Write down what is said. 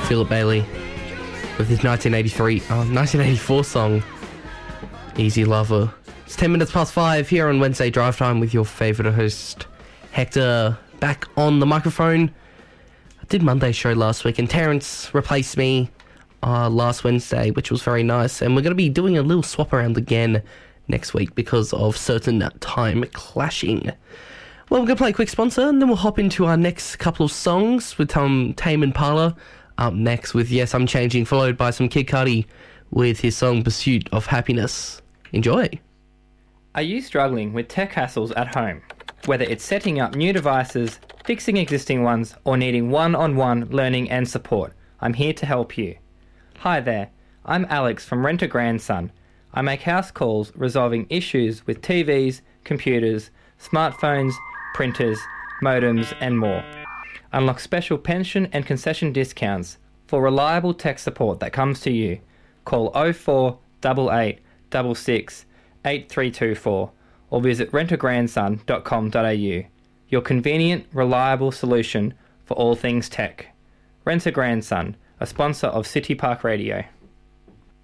Philip Bailey with his 1984 song, Easy Lover. It's 10 minutes past 5 here on Wednesday Drive Time with your favourite host, Hector, back on the microphone. I did Monday's show last week and Terence replaced me last Wednesday, which was very nice. And we're going to be doing a little swap around again next week because of certain time clashing. Well, we're going to play a quick sponsor and then we'll hop into our next couple of songs with Tame Impala up next with Yes, I'm Changing, followed by some Kid Cudi with his song Pursuit of Happiness. Enjoy. Are you struggling with tech hassles at home? Whether it's setting up new devices, fixing existing ones, or needing one-on-one learning and support, I'm here to help you. Hi there, I'm Alex from Rent a Grandson. I make house calls resolving issues with TVs, computers, smartphones, printers, modems, and more. Unlock special pension and concession discounts for reliable tech support that comes to you. Call 0488 66 8324 or visit rentagrandson.com.au. Your convenient, reliable solution for all things tech. Rent a Grandson, a sponsor of City Park Radio.